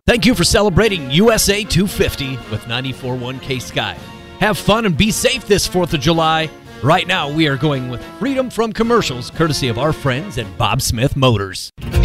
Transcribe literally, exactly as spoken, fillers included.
Thank you for celebrating U S A two fifty with ninety-four point one K Sky. Have fun and be safe this fourth of July. Right now, we are going with Freedom from Commercials, courtesy of our friends at Bob Smith Motors.